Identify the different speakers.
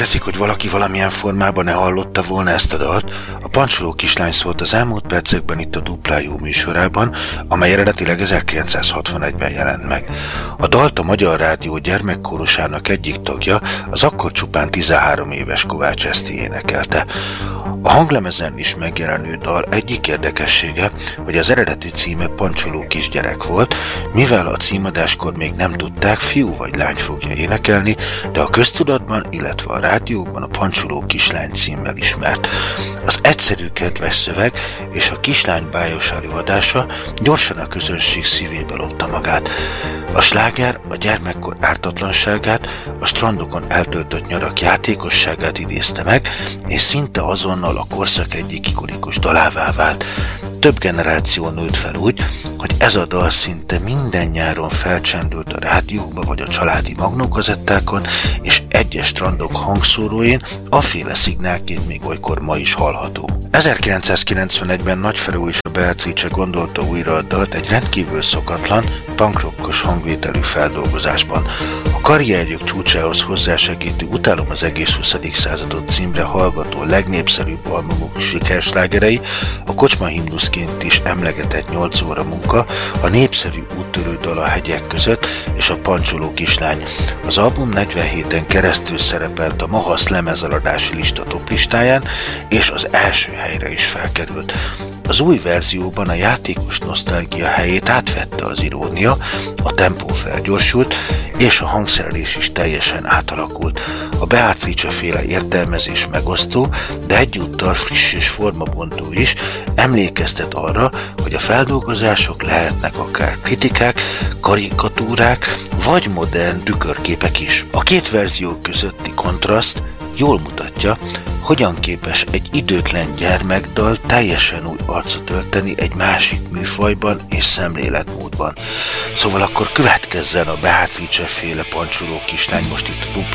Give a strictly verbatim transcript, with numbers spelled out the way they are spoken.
Speaker 1: teszik, hogy valaki valamilyen formában ne hallotta volna ezt a dalt? A Pancsoló kislány szólt az elmúlt percekben itt a Dupla Jó műsorában, amely eredetileg ezerkilencszázhatvanegyben jelent meg. A dalt a Magyar Rádió gyermekkórusának egyik tagja, az akkor csupán tizenhárom éves Kovács Eszti énekelte. A hanglemezen is megjelenő dal egyik érdekessége, hogy az eredeti címe Pancsoló kisgyerek volt, mivel a címadáskor még nem tudták, fiú vagy lány fogja énekelni, de a köztudatban, illetve a rádióban a Pancsoló kislány címmel ismert. Az egyszerű, kedves szöveg és a kislány bájos előadása gyorsan a közönség szívébe lopta magát. A sláger a gyermekkor ártatlanságát, a strandokon eltöltött nyarak játékosságát idézte meg, és szinte azonnal a korszak egyik ikonikus dalává vált. Több generáció nőtt fel úgy, hogy ez a dal szinte minden nyáron felcsendült a rádiókba vagy a családi magnókazettákon, és egyes strandok hangszóróin aféle szignálként még olykor ma is hallható. ezerkilencszázkilencvenegyben Nagyferó és a Beatrice gondolta újra a dalt egy rendkívül szokatlan, punkrockos hangvételű feldolgozásban. A karrierjük csúcsához hozzásegítő Utálom az egész huszadik századot címre hallgató legnépszerűbb albumok sikerslágerei, a kocsma himnuszként is emlegetett nyolc óra munka, a népszerű úttörő dal a hegyek között és a Pancsoló kislány. Az album negyven héten keresztül szerepelt a Mahasz lemezeladási lista toplistáján, és az első helyre is felkerült. Az új verzióban a játékos nosztalgia helyét átvette az irónia, a tempó felgyorsult, és a hangszerelés is teljesen átalakult. A Beatrice féle értelmezés megosztó, de egyúttal friss és formabontó is, emlékeztet arra, hogy a feldolgozások lehetnek akár kritikák, karikatúrák, vagy modern tükörképek is. A két verzió közötti kontraszt jól mutatja, hogyan képes egy időtlen gyermekdal teljesen új arcot ölteni egy másik műfajban és szemléletmódban. Szóval akkor következzen a Beatrice féle Pancsoló kislány most itt a